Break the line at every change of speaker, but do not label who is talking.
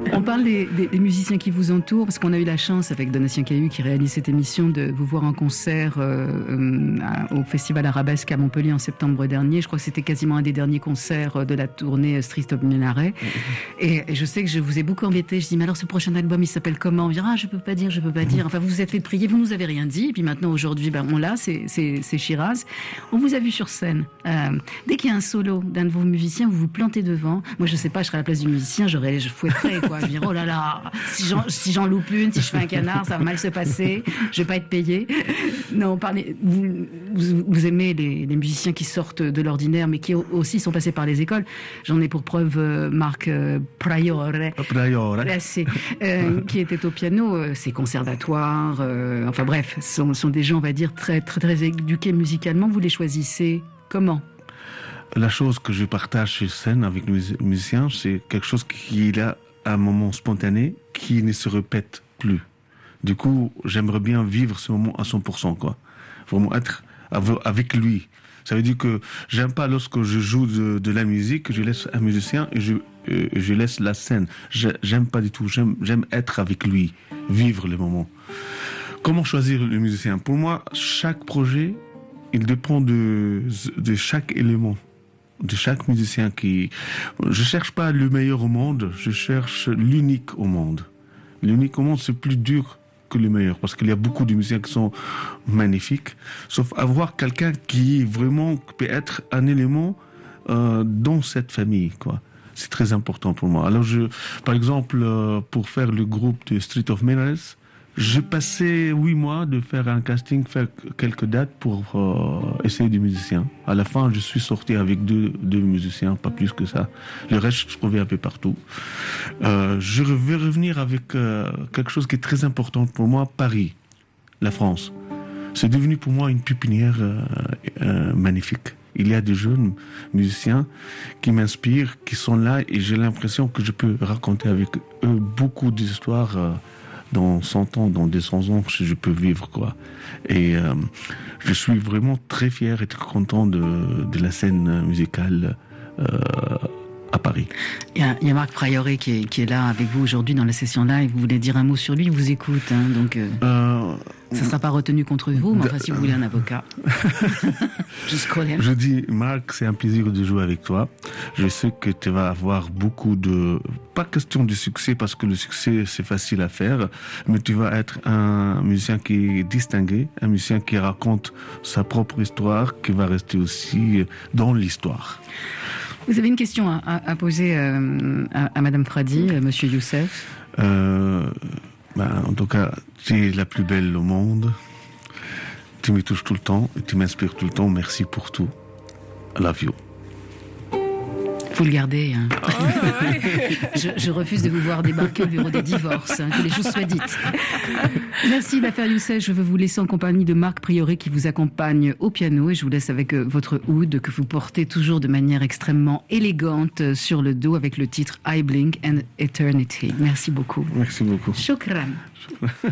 On parle des musiciens qui vous entourent, parce qu'on a eu la chance, avec Donatien Cahu, qui réalise cette émission, de vous voir en concert au Festival Arabesque à Montpellier en septembre dernier. Je crois que c'était quasiment un des derniers concerts de la tournée Street of Minaret. Et je sais que je vous ai beaucoup embêté. Je dis, mais alors ce prochain album, il s'appelle comment? On me dit, je peux pas dire. Enfin, vous vous êtes fait prier, vous nous avez rien dit. Et puis maintenant, aujourd'hui, on l'a, c'est Shiraz. On vous a vu sur scène. Dès qu'il y a un solo d'un de vos musiciens, vous vous plantez devant. Moi, je sais pas, je serais à la place du musicien, je fouetterais, quoi. Je dirais, oh là là, si j'en loupe une, si je fais un canard, ça va mal se passer, je vais pas être payé. Non, vous aimez les musiciens qui sortent de l'ordinaire, mais qui aussi sont passés par les écoles. J'en ai pour preuve Marc Priore, qui était au piano, ses conservatoires, enfin bref, sont des gens, on va dire, très, très, très éduqués musicalement. Vous les choisissez comment?
La chose que je partage sur scène avec les musiciens, c'est quelque chose qui est là à un moment spontané, qui ne se répète plus. Du coup, j'aimerais bien vivre ce moment à 100%, quoi. Vraiment être avec lui. Ça veut dire que j'aime pas lorsque je joue de la musique, je laisse un musicien et je laisse la scène. J'aime pas du tout. J'aime être avec lui, vivre le moment. Comment choisir le musicien? Pour moi, chaque projet, il dépend de chaque élément, de chaque musicien Je cherche pas le meilleur au monde, je cherche l'unique au monde. L'unique au monde, c'est plus dur que le meilleur, parce qu'il y a beaucoup de musiciens qui sont magnifiques, sauf avoir quelqu'un qui vraiment peut être un élément dans cette famille, quoi. C'est très important pour moi. Alors par exemple, pour faire le groupe de Street of Minaret, j'ai passé 8 mois de faire un casting, faire quelques dates pour essayer des musiciens. À la fin, je suis sorti avec deux musiciens, pas plus que ça. Le reste, je trouvais un peu partout. Je vais revenir avec quelque chose qui est très important pour moi, Paris, la France. C'est devenu pour moi une pépinière magnifique. Il y a des jeunes musiciens qui m'inspirent, qui sont là, et j'ai l'impression que je peux raconter avec eux beaucoup d'histoires dans 100 ans, dans 200 ans, que je peux vivre, quoi. Et je suis vraiment très fier et très content de la scène musicale à Paris.
Il y a Marc Priore qui est là avec vous aujourd'hui dans la session live. Vous voulez dire un mot sur lui? Il vous écoute, hein, donc ça ne sera pas retenu contre vous, mais enfin, si vous voulez un avocat.
Je dis, Marc, c'est un plaisir de jouer avec toi. Je sais que tu vas avoir beaucoup pas question de succès, parce que le succès, c'est facile à faire, mais tu vas être un musicien qui est distingué, un musicien qui raconte sa propre histoire, qui va rester aussi dans l'histoire.
Vous avez une question à poser à Madame Fradi, Monsieur Youssef?
En tout cas, tu es la plus belle au monde. Tu me touches tout le temps et tu m'inspires tout le temps. Merci pour tout. I love you.
Faut le garder. Hein. Oh, ouais. je refuse de vous voir débarquer au bureau des divorces, hein, que les choses soient dites. Merci d'affaire Youssef. Je veux vous laisser en compagnie de Marc Priore qui vous accompagne au piano, et je vous laisse avec votre oud que vous portez toujours de manière extrêmement élégante sur le dos avec le titre I Blink and Eternity. Merci beaucoup.
Merci beaucoup.
Shukran.